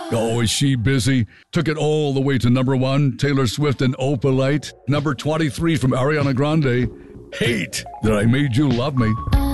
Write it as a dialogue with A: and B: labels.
A: Oh, is she busy? Took it all the way to number 1, Taylor Swift and Opalite. Number 23 from Ariana Grande, Hate That I Made You Love Me.